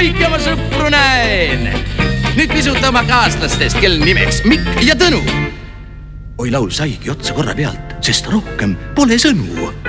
kõiki oma sõpru näen. Nüüd pisut oma kaaslastest, kel nimeks Mikk ja Tõnu. Oi, laul saigi otsa korra pealt, sest rohkem pole sõnu.